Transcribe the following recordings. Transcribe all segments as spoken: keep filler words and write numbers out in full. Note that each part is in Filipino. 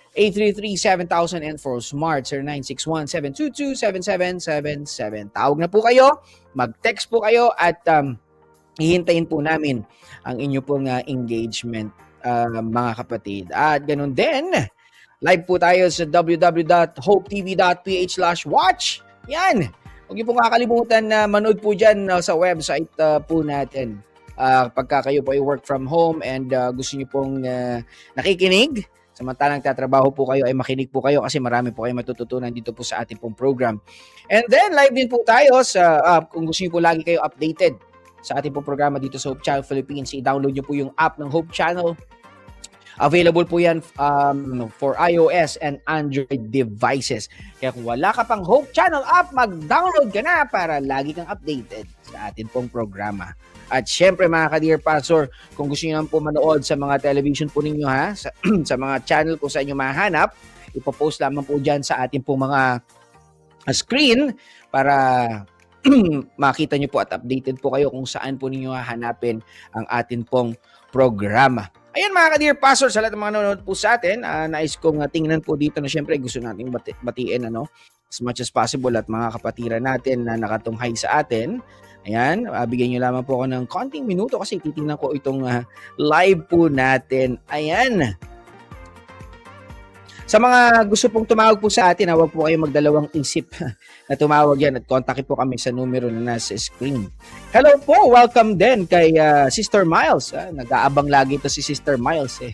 eight three three, seven thousand and for Smart zero nine six one, seven two two, seven seven seven seven. Tawag na po kayo, mag-text po kayo at um, hihintayin po namin ang inyo pong uh, engagement, uh, mga kapatid. At ganun din, live po tayo sa w w w dot hope t v dot p h slash watch. Yan. Huwag niyo pong kakalimutan na manood po dyan uh, sa website uh, po natin. Uh, pagka kayo po ay work from home and uh, gusto niyo pong uh, nakikinig, samantalang tatrabaho po kayo, ay makinig po kayo kasi marami po kayo matututunan dito po sa ating pong program. And then, live din po tayo sa, uh, kung gusto niyo po lagi kayo updated sa ating pong programa dito sa Hope Channel Philippines, i-download niyo po yung app ng Hope Channel. Available po yan um, for iOS and Android devices. Kaya kung wala ka pang Hope Channel app, mag-download ka na para lagi kang updated sa ating pong programa. At syempre mga ka-Dear Pastor, kung gusto nyo naman po manood sa mga television po ninyo ha, sa, sa mga channel kung saan nyo mahanap, ipopost lamang po dyan sa ating pong mga screen para makita nyo po at updated po kayo kung saan po ninyo hahanapin ang ating pong programa. Ayan mga ka-Dear Pastor, sa lahat ng mga nanonood po sa atin, uh, nais kong uh, tingnan po dito na syempre gusto nating bati- batiin ano, as much as possible at mga kapatiran natin na nakatunghay sa atin. Ayan, uh, bigyan nyo lamang po ako ng konting minuto kasi titingnan ko itong uh, live po natin. Ayan. Sa mga gusto pong tumawag po sa atin, huwag po kayong magdalawang isip na tumawag yan at kontakin po kami sa numero na nasa screen. Hello po, welcome din kay uh, Sister Miles. Ah, nag-aabang lagi ito si Sister Miles eh.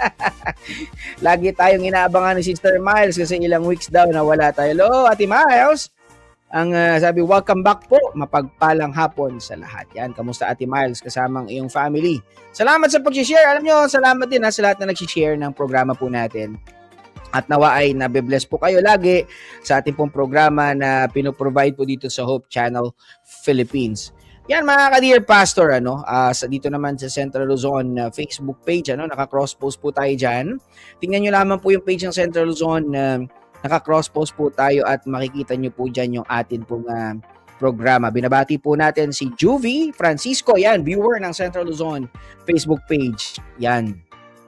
Lagi tayong inaabangan ni Sister Miles kasi ilang weeks daw na wala tayo. Hello, Ate Miles. Ang uh, sabi, welcome back po. Mapagpalang hapon sa lahat. Yan, kamusta Ate Miles kasamang iyong family? Salamat sa pag-share. Alam nyo, salamat din ha, sa lahat na nag-share ng programa po natin. At nawa ay nabe-bless po kayo lagi sa ating pong programa na pinoprovide po dito sa Hope Channel Philippines. Yan mga ka-Dear Pastor, ano, uh, sa dito naman sa Central Luzon uh, Facebook page, ano, naka-cross-post po tayo dyan. Tingnan nyo lamang po yung page ng Central Luzon, uh, naka-cross-post po tayo at makikita nyo po dyan yung atin pong uh, programa. Binabati po natin si Juvie Francisco, yan, viewer ng Central Luzon Facebook page. Yan.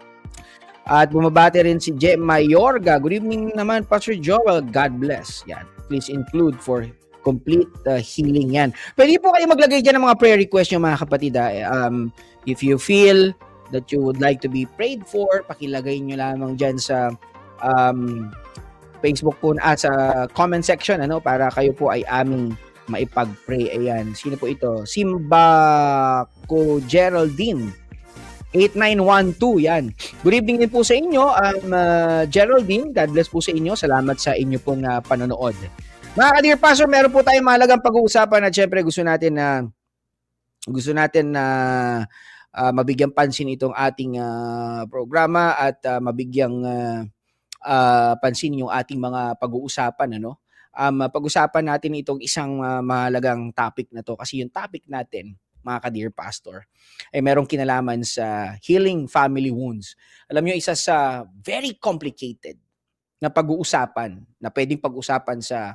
At bumabati rin si Jem Mayorga. Good evening naman, Pastor Joel. God bless. Yan. Please include for complete uh, healing yan. Pwede po kayo maglagay dyan ng mga prayer request nyo mga kapatid. Um, if you feel that you would like to be prayed for, pakilagay nyo lamang dyan sa um, Facebook po at sa comment section ano, para kayo po ay aming maipag-pray. Ayan. Sino po ito? Simba ko Geraldine. eight nine one two, yan. Good evening din po sa inyo, um, uh, Geraldine. God bless po sa inyo. Salamat sa inyo pong uh, panonood. Mga ka-Dear Pastor, meron po tayong mahalagang pag-uusapan at syempre gusto natin na gusto natin na uh, mabigyang pansin itong ating uh, programa at uh, mabigyang uh, uh, pansin yung ating mga pag-uusapan. Ano? Um, pag-usapan natin itong isang uh, mahalagang topic na to kasi yung topic natin, mga ka-Dear Pastor, ay merong kinalaman sa healing family wounds. Alam nyo, isa sa very complicated na pag-uusapan na pwedeng pag-usapan sa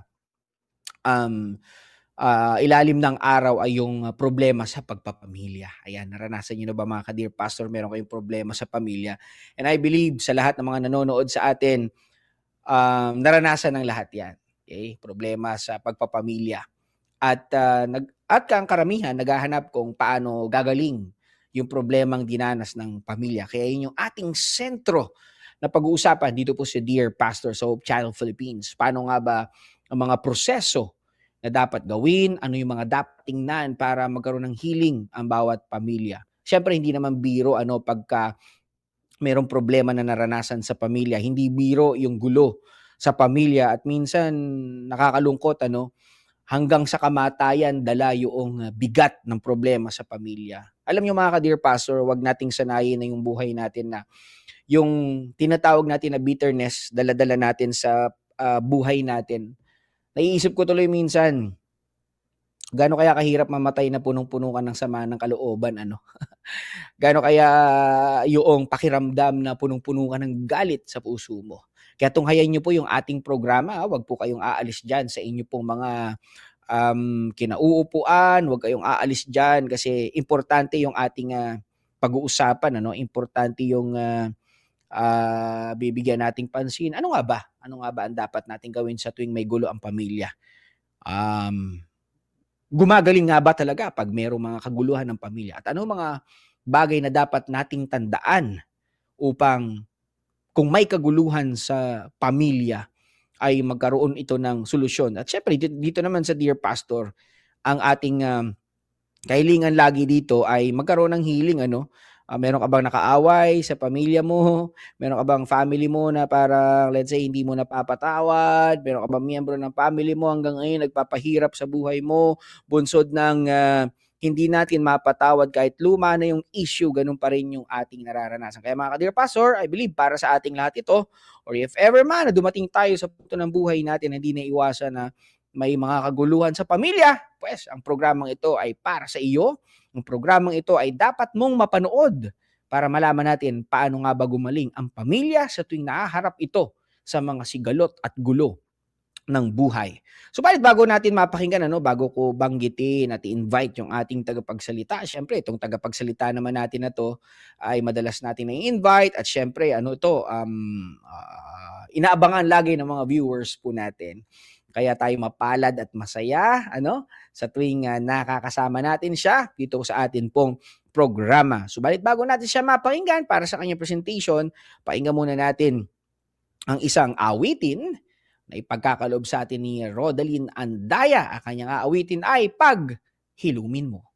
um, uh, ilalim ng araw ay yung problema sa pagpapamilya. Ayan, naranasan nyo na ba mga ka-Dear Pastor, meron kayong problema sa pamilya? And I believe sa lahat ng mga nanonood sa atin, um, naranasan ng lahat yan. Okay? Problema sa pagpapamilya. At uh, nag at kang karamihan naghahanap kung paano gagaling yung problemang dinanas ng pamilya. Kaya yun yung ating sentro na pag-uusapan dito po sa Dear Pastor sa Hope Channel Philippines. Paano nga ba ang mga proseso na dapat gawin? Ano yung mga dapat tingnan para magkaroon ng healing ang bawat pamilya? Siyempre hindi naman biro ano pagka mayroong problema na naranasan sa pamilya. Hindi biro yung gulo sa pamilya at minsan nakakalungkot ano hanggang sa kamatayan dala yung bigat ng problema sa pamilya. Alam niyo mga ka-Dear Pastor, wag nating sanayin na yung buhay natin na yung tinatawag natin na bitterness, dala-dala natin sa uh, buhay natin. Naiisip ko tuloy minsan, gaano kaya kahirap mamatay na punong-puno ka ng sama ng kalooban, ano? Gaano kaya yung pakiramdam na punong-puno ka ng galit sa puso mo? Kaya tunghayan niyo po yung ating programa. Huwag po kayong aalis dyan sa inyo pong mga um, kinauupuan. Huwag kayong aalis dyan kasi importante yung ating uh, pag-uusapan. Ano? Importante yung uh, ah, bibigyan nating pansin. Ano nga ba? Ano nga ba ang dapat nating gawin sa tuwing may gulo ang pamilya? Um, Gumagaling nga ba talaga 'pag merong mga kaguluhan ng pamilya? At ano mga bagay na dapat nating tandaan upang kung may kaguluhan sa pamilya ay magkaroon ito ng solusyon? At siyempre dito, dito naman sa Dear Pastor, ang ating um, kahilingan lagi dito ay magkaroon ng healing ano. Ah, meron ka bang nakaaway sa pamilya mo? Meron ka bang family mo na parang let's say hindi mo napapatawad? Meron ka bang miyembro ng family mo hanggang ngayon nagpapahirap sa buhay mo? Bunsod ng ah, hindi natin mapatawad kahit luma na yung issue, ganun pa rin yung ating nararanasan. Kaya mga ka-Dear Pastor, I believe para sa ating lahat ito, or if ever man na dumating tayo sa punto ng buhay natin, hindi na iwasan na may mga kaguluhan sa pamilya, pues ang programang ito ay para sa iyo. Ang programang ito ay dapat mong mapanood para malaman natin paano nga ba gumaling ang pamilya sa tuwing nahaharap ito sa mga sigalot at gulo ng buhay. Subalit bago natin mapakinggan, ano, bago ko banggitin at i-invite yung ating tagapagsalita, syempre itong tagapagsalita naman natin na to ay madalas natin na-invite at syempre ano to, um, ah, inaabangan lagi ng mga viewers po natin. Kaya tayo mapalad at masaya ano sa tuwing ah, nakakasama natin siya dito sa atin pong programa. Subalit bago natin siya mapakinggan para sa kanyang presentation, pakinggan muna natin ang isang awitin na ipagkakaloob sa atin ni Rodaline Andaya. Ang kanyang aawitin ay Pag Hilumin Mo.